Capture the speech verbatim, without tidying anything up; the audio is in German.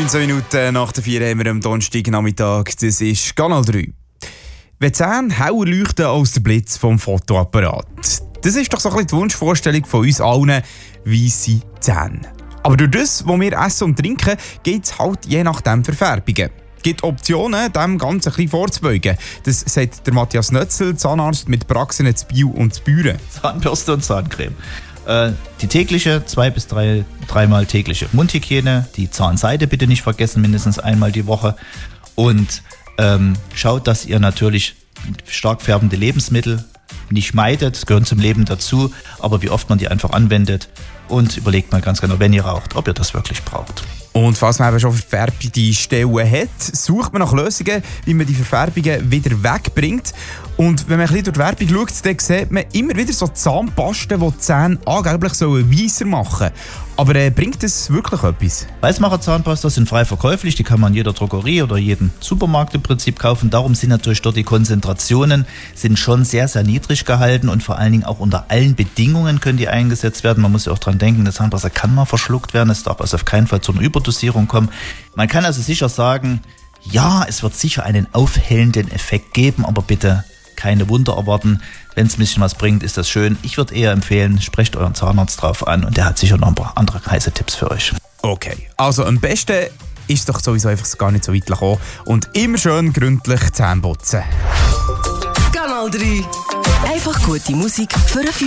neunzehn Minuten nach der vier haben wir am Donnerstagnachmittag. Das ist Kanal drei. Wenn die Zähne heller leuchten als der Blitz vom Fotoapparat. Das ist doch so ein bisschen die Wunschvorstellung von uns allen, weisse Zähne. Aber durch das, was wir essen und trinken, gibt es halt je nachdem Verfärbungen. Es gibt Optionen, dem Ganzen ein bisschen vorzubeugen. Das sagt der Matthias Nötzel, Zahnarzt mit Praxen in Biel und Büren. Zahnbürste und Zahncreme. Äh, die tägliche, zwei bis drei, dreimal tägliche Mundhygiene. Die Zahnseide bitte nicht vergessen, mindestens einmal die Woche. Und ähm, schaut, dass ihr natürlich stark färbende Lebensmittel nicht meidet. Das gehört zum Leben dazu. Aber wie oft man die einfach anwendet. Und überlegt mal ganz genau, wenn ihr raucht, ob ihr das wirklich braucht. Und falls man eben schon verfärbte Stellen hat, sucht man nach Lösungen, wie man die Verfärbungen wieder wegbringt. Und wenn man ein bisschen durch die Werbung schaut, dann sieht man immer wieder so Zahnpasten, die die Zähne angeblich weißer machen sollen. Aber äh, bringt das wirklich etwas? Weißmacher Zahnpasta sind frei verkäuflich, die kann man in jeder Drogerie oder jedem Supermarkt im Prinzip kaufen. Darum sind natürlich dort die Konzentrationen sind schon sehr, sehr niedrig gehalten und vor allen Dingen auch unter allen Bedingungen können die eingesetzt werden. Man muss ja auch dran denken, eine Zahnpasta kann mal verschluckt werden, es darf also auf keinen Fall zu einer Überdosierung kommen. Man kann also sicher sagen, ja, es wird sicher einen aufhellenden Effekt geben, aber bitte keine Wunder erwarten. Wenn es ein bisschen was bringt, ist das schön. Ich würde eher empfehlen, sprecht euren Zahnarzt drauf an und der hat sicher noch ein paar andere heiße Tipps für euch. Okay, also am besten ist doch sowieso einfach gar nicht so weit gekommen und immer schön gründlich Zähne putzen. Kanal drei. Einfach gute Musik für einen